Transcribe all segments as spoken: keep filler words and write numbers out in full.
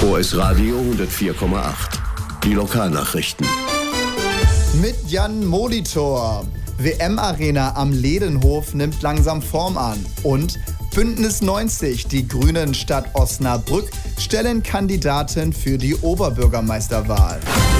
O S Radio hundertvier Komma acht. Die Lokalnachrichten. Mit Jan Molitor. W M-Arena am Ledenhof nimmt langsam Form an. Und Bündnis neunzig, die Grünen Stadt Osnabrück, stellen Kandidaten für die Oberbürgermeisterwahl.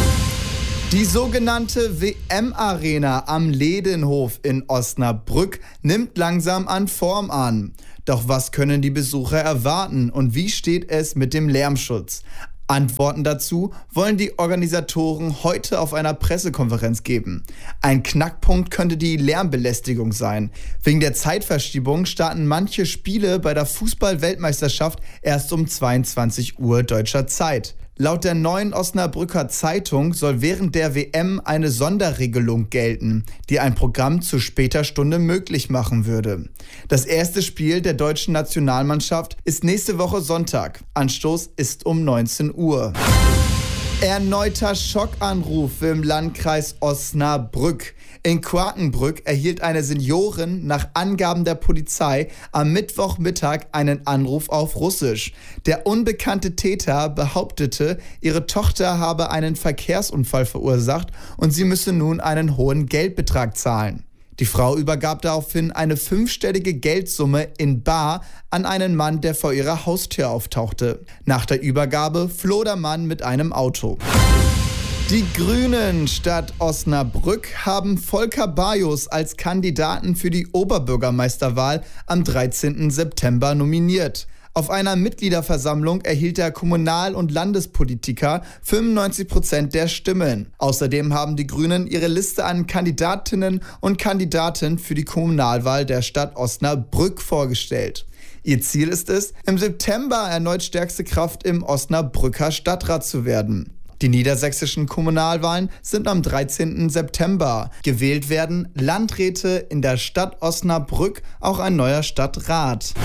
Die sogenannte W M-Arena am Ledenhof in Osnabrück nimmt langsam an Form an. Doch was können die Besucher erwarten und wie steht es mit dem Lärmschutz? Antworten dazu wollen die Organisatoren heute auf einer Pressekonferenz geben. Ein Knackpunkt könnte die Lärmbelästigung sein. Wegen der Zeitverschiebung starten manche Spiele bei der Fußball-Weltmeisterschaft erst um zweiundzwanzig Uhr deutscher Zeit. Laut der Neuen Osnabrücker Zeitung soll während der W M eine Sonderregelung gelten, die ein Programm zu später Stunde möglich machen würde. Das erste Spiel der deutschen Nationalmannschaft ist nächste Woche Sonntag. Anstoß ist um neunzehn Uhr. Erneuter Schockanruf im Landkreis Osnabrück. In Quakenbrück erhielt eine Seniorin nach Angaben der Polizei am Mittwochmittag einen Anruf auf Russisch. Der unbekannte Täter behauptete, ihre Tochter habe einen Verkehrsunfall verursacht und sie müsse nun einen hohen Geldbetrag zahlen. Die Frau übergab daraufhin eine fünfstellige Geldsumme in bar an einen Mann, der vor ihrer Haustür auftauchte. Nach der Übergabe floh der Mann mit einem Auto. Die Grünen Stadt Osnabrück haben Volker Bajus als Kandidaten für die Oberbürgermeisterwahl am dreizehnten September nominiert. Auf einer Mitgliederversammlung erhielt der Kommunal- und Landespolitiker fünfundneunzig Prozent der Stimmen. Außerdem haben die Grünen ihre Liste an Kandidatinnen und Kandidaten für die Kommunalwahl der Stadt Osnabrück vorgestellt. Ihr Ziel ist es, im September erneut stärkste Kraft im Osnabrücker Stadtrat zu werden. Die niedersächsischen Kommunalwahlen sind am dreizehnten September. Gewählt werden Landräte in der Stadt Osnabrück, auch ein neuer Stadtrat.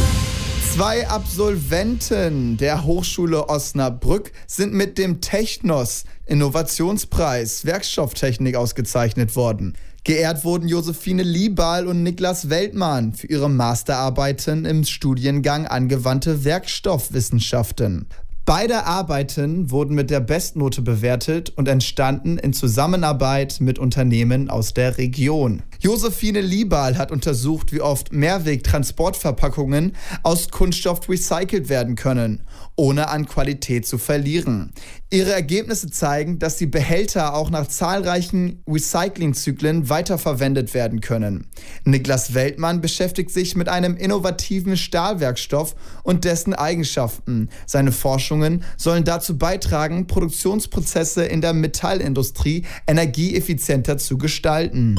Zwei Absolventen der Hochschule Osnabrück sind mit dem Technos Innovationspreis Werkstofftechnik ausgezeichnet worden. Geehrt wurden Josephine Liebal und Niklas Weltmann für ihre Masterarbeiten im Studiengang Angewandte Werkstoffwissenschaften. Beide Arbeiten wurden mit der Bestnote bewertet und entstanden in Zusammenarbeit mit Unternehmen aus der Region. Josephine Liebal hat untersucht, wie oft Mehrwegtransportverpackungen aus Kunststoff recycelt werden können, ohne an Qualität zu verlieren. Ihre Ergebnisse zeigen, dass die Behälter auch nach zahlreichen Recyclingzyklen weiterverwendet werden können. Niklas Weltmann beschäftigt sich mit einem innovativen Stahlwerkstoff und dessen Eigenschaften. Seine Forschungen sollen dazu beitragen, Produktionsprozesse in der Metallindustrie energieeffizienter zu gestalten.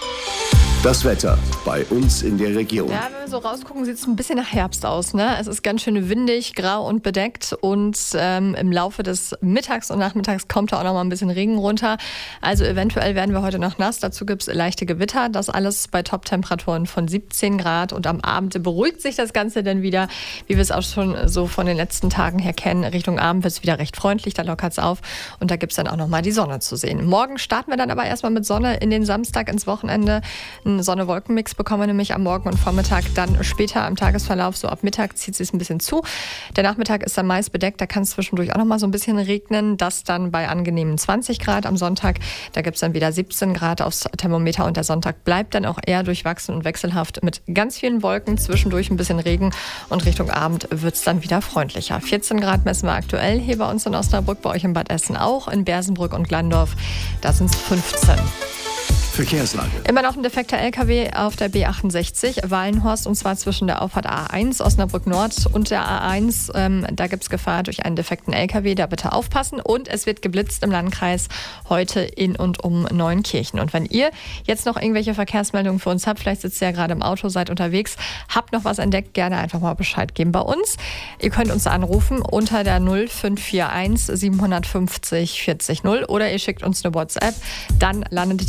Das Wetter bei uns in der Region. Ja, wenn wir so rausgucken, sieht es ein bisschen nach Herbst aus, ne? Es ist ganz schön windig, grau und bedeckt und ähm, im Laufe des Mittags und Nachmittags kommt da auch noch mal ein bisschen Regen runter. Also eventuell werden wir heute noch nass. Dazu gibt es leichte Gewitter. Das alles bei Top-Temperaturen von siebzehn Grad und am Abend beruhigt sich das Ganze dann wieder, wie wir es auch schon so von den letzten Tagen her kennen. Richtung Abend wird es wieder recht freundlich, da lockert es auf und da gibt es dann auch noch mal die Sonne zu sehen. Morgen starten wir dann aber erstmal mit Sonne in den Samstag ins Wochenende. Einen Sonne-Wolken-Mix bekommen wir nämlich am Morgen und Vormittag. Dann später am Tagesverlauf, so ab Mittag, zieht es sich ein bisschen zu. Der Nachmittag ist dann meist bedeckt, da kann es zwischendurch auch noch mal so ein bisschen regnen. Das dann bei angenehmen zwanzig Grad am Sonntag. Da gibt es dann wieder siebzehn Grad aufs Thermometer und der Sonntag bleibt dann auch eher durchwachsen und wechselhaft mit ganz vielen Wolken, zwischendurch ein bisschen Regen und Richtung Abend wird es dann wieder freundlicher. vierzehn Grad messen wir aktuell hier bei uns in Osnabrück, bei euch in Bad Essen auch, in Bersenbrück und Glandorf, da sind es fünfzehn. Verkehrslage. Immer noch ein defekter L K W auf der B achtundsechzig Wallenhorst und zwar zwischen der Auffahrt A eins Osnabrück Nord und der A eins. Ähm, da gibt es Gefahr durch einen defekten L K W, da bitte aufpassen. Und es wird geblitzt im Landkreis heute in und um Neunkirchen. Und wenn ihr jetzt noch irgendwelche Verkehrsmeldungen für uns habt, vielleicht sitzt ihr ja gerade im Auto, seid unterwegs, habt noch was entdeckt, gerne einfach mal Bescheid geben bei uns. Ihr könnt uns anrufen unter der null fünf vier eins siebenhundertfünfzig vierzig null oder ihr schickt uns eine WhatsApp. Dann landet die hier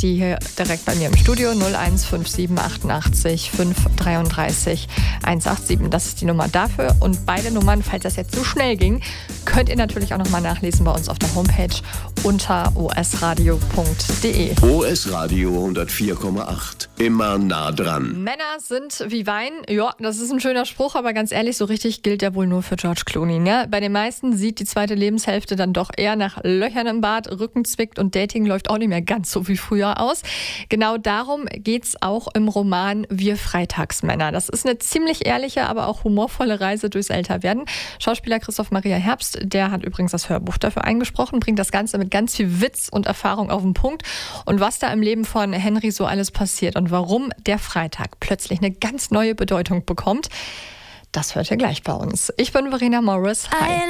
direkt bei mir im Studio null eins fünf sieben achtundachtzig fünf dreiunddreißig hundertsiebenundachtzig. Das ist die Nummer dafür. Und beide Nummern, falls das jetzt so schnell ging, könnt ihr natürlich auch nochmal nachlesen bei uns auf der Homepage unter o s radio punkt d e. O S Radio hundertvier Komma acht. Immer nah dran. Männer sind wie Wein. Ja, das ist ein schöner Spruch, aber ganz ehrlich, so richtig gilt der wohl nur für George Clooney. Ne? Bei den meisten sieht die zweite Lebenshälfte dann doch eher nach Löchern im Bart, Rücken zwickt und Dating läuft auch nicht mehr ganz so wie früher aus. Genau darum geht's auch im Roman Wir Freitagsmänner. Das ist eine ziemlich ehrliche, aber auch humorvolle Reise durchs Älterwerden. Schauspieler Christoph Maria Herbst, der hat übrigens das Hörbuch dafür eingesprochen, bringt das Ganze mit ganz viel Witz und Erfahrung auf den Punkt. Und was da im Leben von Henry so alles passiert und warum der Freitag plötzlich eine ganz neue Bedeutung bekommt, das hört ihr gleich bei uns. Ich bin Verena Morris. Hi.